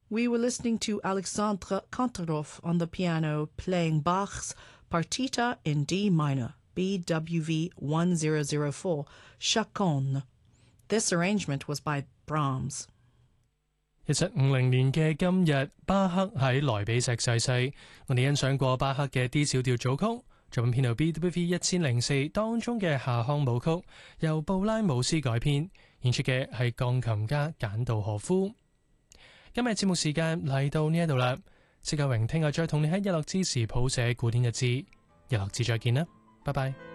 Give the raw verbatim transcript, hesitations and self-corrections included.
We were listening to Alexandre Kantarov on the piano playing Bach's Partita in D minor, B W V one zero zero four, Chaconne. This arrangement was by Brahms. 一七五零年嘅今日，巴克喺萊比錫逝世。我哋欣賞過巴克嘅 D 小調組曲，作品編號 B W V 一千零四當中嘅夏康舞曲，由布拉姆斯改編，演出嘅係鋼琴家簡道何夫。今日節目時間嚟到呢一度啦，戚家榮聽日再同你喺日落之時譜寫古典日誌，日落之再見啦，拜拜。